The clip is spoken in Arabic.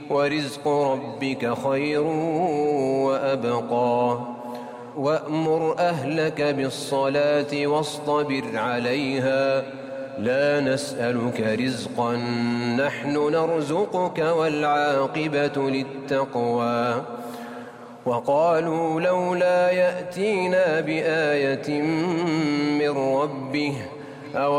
ورزق ربك خير وأبقى وأمر أهلك بالصلاة واصطبر عليها لا نسألك رزقا نحن نرزقك والعاقبة للتقوى وقالوا لولا يأتينا بآية من ربه